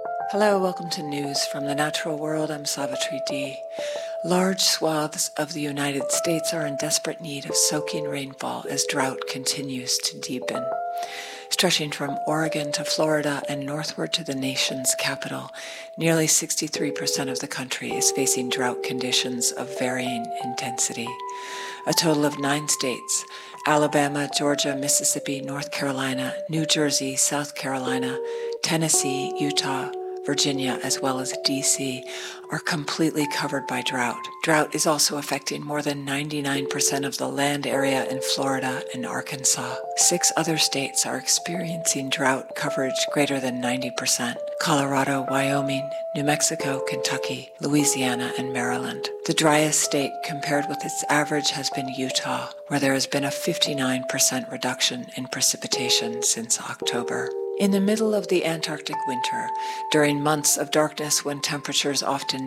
Hello, welcome to News from the Natural World. I'm Savitri D. Large swaths of the United States are in desperate need of soaking rainfall as drought continues to deepen. Stretching from Oregon to Florida and northward to the nation's capital, nearly 63% of the country is facing drought conditions of varying intensity. A total of 9 states, Alabama, Georgia, Mississippi, North Carolina, New Jersey, South Carolina, Tennessee, Utah, Virginia, as well as D.C., are completely covered by drought. Drought is also affecting more than 99% of the land area in Florida and Arkansas. 6 other states are experiencing drought coverage greater than 90%: Colorado, Wyoming, New Mexico, Kentucky, Louisiana, and Maryland. The driest state compared with its average has been Utah, where there has been a 59% reduction in precipitation since October. In the middle of the Antarctic winter, during months of darkness when temperatures often